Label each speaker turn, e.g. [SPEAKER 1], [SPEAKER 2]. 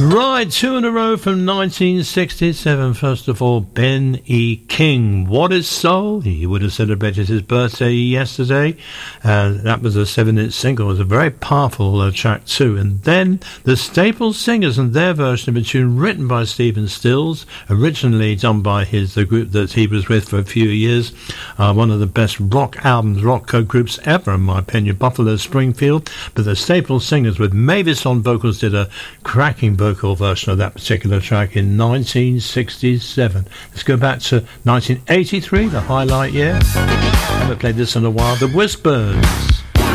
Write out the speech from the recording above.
[SPEAKER 1] Right, two in a row from 1967. First of all, Ben E. King. What is Soul? He would have celebrated his birthday yesterday. That was a 7-inch single. It was a very powerful track too. And then the Staple Singers and their version of a tune written by Stephen Stills, originally done by the group that he was with for a few years. One of the best rock albums, rock groups ever, in my opinion, Buffalo Springfield. But the Staple Singers with Mavis on vocals did a cracking vocal version of that particular track in 1967. Let's go back to 1983, the highlight year. I haven't played this in a while. The Whispers.